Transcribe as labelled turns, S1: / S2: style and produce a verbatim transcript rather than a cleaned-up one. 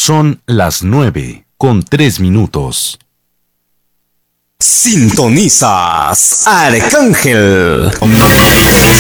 S1: Son las nueve con tres minutos.
S2: Sintonizas Arcángel